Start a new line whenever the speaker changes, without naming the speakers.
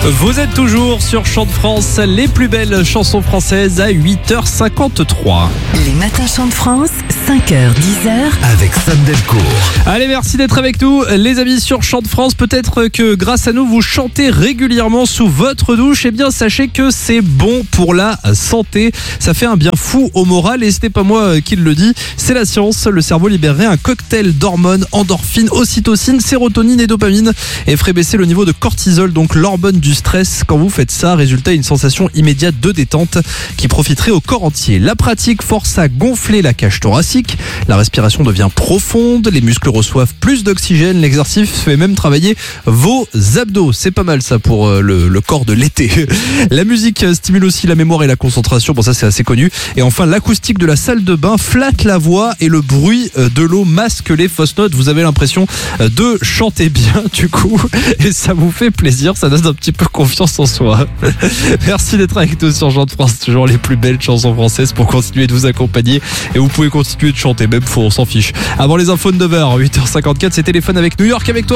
Vous êtes toujours sur Chant de France, les plus belles chansons françaises à 8h53.
Les matins Chant de France, 5h, 10h.
Avec Sam Delcourt.
Allez, merci d'être avec nous, les amis sur Chant de France. Peut-être que grâce à nous, vous chantez régulièrement sous votre douche. Eh bien, sachez que c'est bon pour la santé. Ça fait un bien fou au moral et ce n'est pas moi qui le dis, c'est la science. Le cerveau libérerait un cocktail d'hormones, endorphines, ocytocine, sérotonine et dopamine et ferait baisser le niveau de cortisol, donc l'hormone du stress. Quand vous faites ça, résultat, une sensation immédiate de détente qui profiterait au corps entier. La pratique force à gonfler la cage thoracique, la respiration devient profonde, les muscles reçoivent plus d'oxygène, l'exercice fait même travailler vos abdos. C'est pas mal ça pour le corps de l'été. La musique stimule aussi la mémoire et la concentration, bon ça c'est assez connu. Et enfin, l'acoustique de la salle de bain flatte la voix et le bruit de l'eau masque les fausses notes. Vous avez l'impression de chanter bien du coup et ça vous fait plaisir, ça donne un petit peu confiance en soi. Merci d'être avec nous sur Chant de France, toujours les plus belles chansons françaises pour continuer de vous accompagner et vous pouvez continuer de chanter, même faux, on s'en fiche. Avant les infos de 9h, 8h54, c'est Téléphone avec New York avec toi.